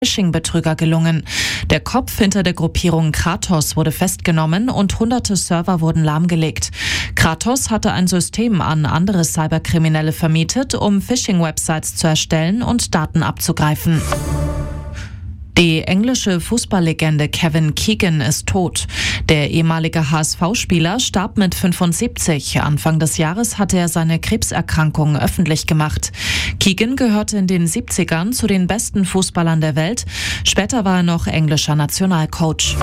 Phishing-Betrüger gelungen. Der Kopf hinter der Gruppierung Kratos wurde festgenommen und hunderte Server wurden lahmgelegt. Kratos hatte ein System an andere Cyberkriminelle vermietet, um Phishing-Websites zu erstellen und Daten abzugreifen. Die englische Fußballlegende Kevin Keegan ist tot. Der ehemalige HSV-Spieler starb mit 75. Anfang des Jahres hatte er seine Krebserkrankung öffentlich gemacht. Keegan gehörte in den 70ern zu den besten Fußballern der Welt. Später war er noch englischer Nationalcoach.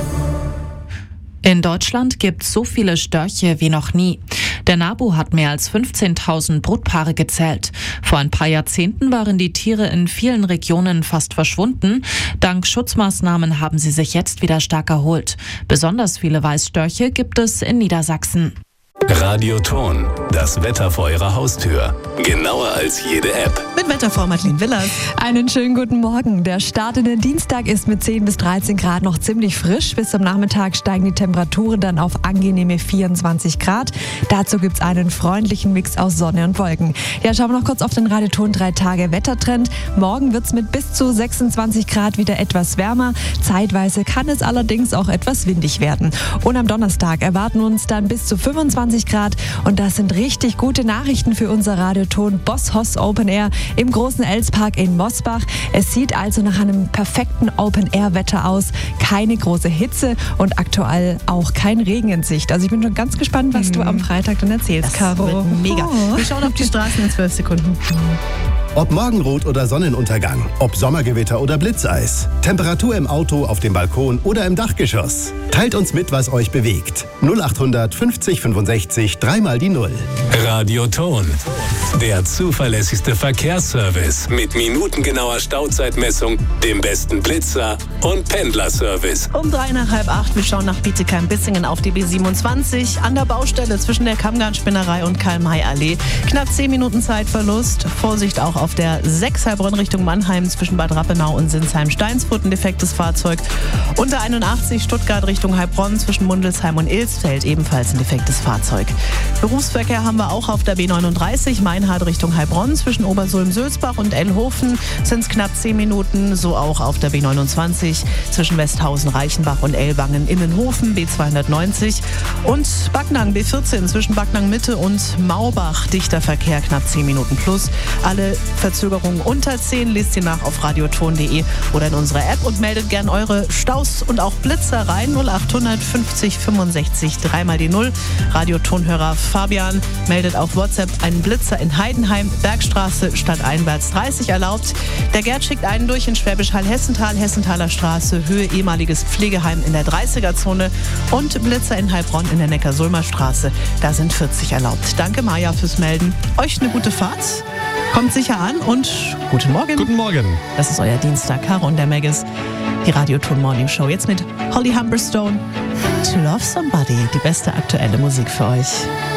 In Deutschland gibt es so viele Störche wie noch nie. Der NABU hat mehr als 15.000 Brutpaare gezählt. Vor ein paar Jahrzehnten waren die Tiere in vielen Regionen fast verschwunden. Dank Schutzmaßnahmen haben sie sich jetzt wieder stark erholt. Besonders viele Weißstörche gibt es in Niedersachsen. Radioton, das Wetter vor Ihrer Haustür. Genauer als jede App. Mit Wetterfrau Madeleine Willers. Einen schönen guten Morgen. Der Start in den Dienstag ist mit 10 bis 13 Grad noch ziemlich frisch. Bis zum Nachmittag steigen die Temperaturen dann auf angenehme 24 Grad. Dazu gibt's einen freundlichen Mix aus Sonne und Wolken. Ja, schauen wir noch kurz auf den Radioton 3 Tage Wettertrend. Morgen wird's mit bis zu 26 Grad wieder etwas wärmer. Zeitweise kann es allerdings auch etwas windig werden. Und am Donnerstag erwarten uns dann bis zu 25 Grad. Und das sind richtig gute Nachrichten für unser Radioton Boss Hoss Open Air im großen Elspark in Mosbach. Es sieht also nach einem perfekten Open-Air-Wetter aus. Keine große Hitze und aktuell auch kein Regen in Sicht. Also ich bin schon ganz gespannt, was du am Freitag dann erzählst, Caro. Das wird mega. Wir schauen auf die Straßen in 12 Sekunden. Ob Morgenrot oder Sonnenuntergang, ob Sommergewitter oder Blitzeis, Temperatur im Auto, auf dem Balkon oder im Dachgeschoss. Teilt uns mit, was euch bewegt. 0800 50 65 3 die 0. Radioton, der zuverlässigste Verkehrsservice mit minutengenauer Stauzeitmessung, dem besten Blitzer und Pendlerservice. Um 3 nach halb 8. Wir schauen nach Bietigheim-Bissingen auf die B27 an der Baustelle zwischen der Kammgarn-Spinnerei und Karl-May-Allee. Knapp 10 Minuten Zeitverlust. Vorsicht auch auf der 6 Heilbronn Richtung Mannheim zwischen Bad Rappenau und Sinsheim-Steinsfurt ein defektes Fahrzeug. Und der 81 Stuttgart Richtung Heilbronn zwischen Mundelsheim und Ilsfeld ebenfalls ein defektes Fahrzeug. Berufsverkehr haben wir auch auf der B39 Meinhard Richtung Heilbronn zwischen Obersulm-Sülzbach und Ellhofen sind es knapp 10 Minuten. So auch auf der B29 zwischen Westhausen, Reichenbach und Ellwangen Innenhofen B290 und Backnang B14 zwischen Backnang Mitte und Maubach dichter Verkehr knapp 10 Minuten plus. Alle Verzögerungen unter 10 lest ihr nach auf radioton.de oder in unserer App und meldet gern eure Staus und auch Blitzer rein. 0800 50 65 3 die 0. Radiotonhörer Fabian meldet auf WhatsApp einen Blitzer in Heidenheim, Bergstraße stadteinwärts 30 erlaubt. Der Gerd schickt einen durch in Schwäbisch Hall Hessenthal, Hessenthaler Straße, Höhe ehemaliges Pflegeheim in der 30er-Zone und Blitzer in Heilbronn in der Neckar-Sulmer Straße. Da sind 40 erlaubt. Danke Maja fürs Melden. Euch eine gute Fahrt. Kommt sicher an und guten Morgen. Guten Morgen. Das ist euer Dienstag, Caro und der Maggis. Die Radioton Morning Show. Jetzt mit Holly Humberstone. To Love Somebody. Die beste aktuelle Musik für euch.